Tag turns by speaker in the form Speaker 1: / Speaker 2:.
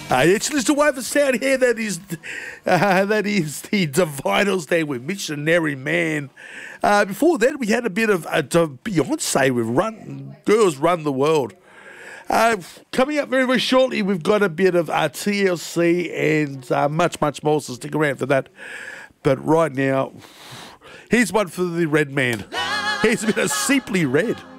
Speaker 1: It's Mr. Woven Sound here. That is the Divinals there with Missionary Man. Before that, we had a bit of Beyonce with Girls Run the World. Coming up very, very shortly, we've got a bit of TLC and much, much more, so stick around for that. But right now, here's one for the Red Man. Here's a bit of Simply Red.